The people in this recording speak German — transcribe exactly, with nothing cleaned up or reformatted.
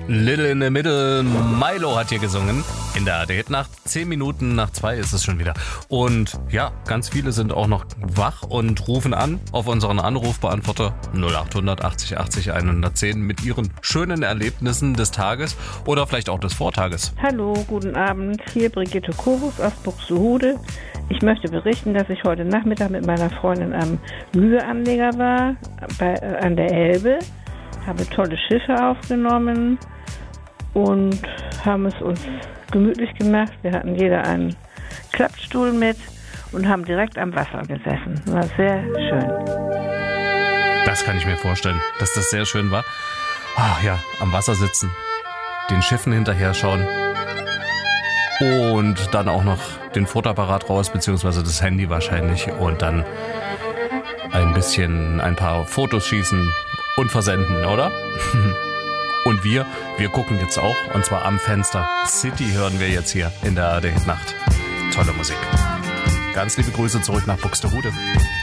Little in the Middle, Milo hat hier gesungen. In der A R D-Nacht, zehn Minuten nach zwei ist es schon wieder. Und ja, ganz viele sind auch noch wach und rufen an auf unseren Anrufbeantworter null acht hundert achtzig achtzig hundertzehn mit ihren schönen Erlebnissen des Tages oder vielleicht auch des Vortages. Hallo, guten Abend. Hier Brigitte Kobus aus Buxtehude. Ich möchte berichten, dass ich heute Nachmittag mit meiner Freundin am Müheanleger war, bei, äh, an der Elbe. Habe tolle Schiffe aufgenommen und haben es uns gemütlich gemacht. Wir hatten jeder einen Klappstuhl mit und haben direkt am Wasser gesessen. War sehr schön. Das kann ich mir vorstellen, dass das sehr schön war. Ach ja, am Wasser sitzen, den Schiffen hinterher schauen und dann auch noch den Fotoapparat raus, beziehungsweise das Handy wahrscheinlich und dann ein bisschen, ein paar Fotos schießen und versenden, oder? Und wir, wir gucken jetzt auch, und zwar am Fenster. City hören wir jetzt hier in der A R D-Nacht. Tolle Musik. Ganz liebe Grüße zurück nach Buxtehude.